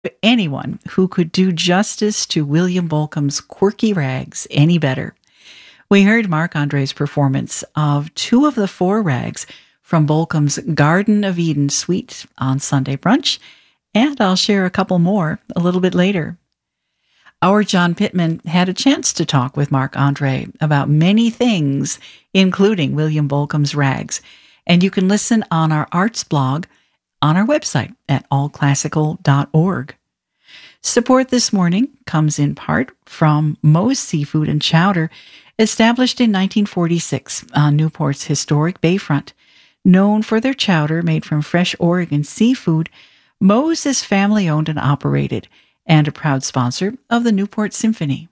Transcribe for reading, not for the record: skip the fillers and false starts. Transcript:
anyone who could do justice to William Bolcom's quirky rags any better. We heard Marc-André's performance of two of the four rags from Bolcom's Garden of Eden suite on Sunday Brunch, and I'll share a couple more a little bit later. Our John Pittman had a chance to talk with Marc-André about many things, including William Bolcom's rags, and you can listen on our arts blog on our website at allclassical.org. Support this morning comes in part from Moe's Seafood and Chowder, established in 1946 on Newport's historic bayfront. Known for their chowder made from fresh Oregon seafood, Moe's is family-owned and operated, and a proud sponsor of the Newport Symphony.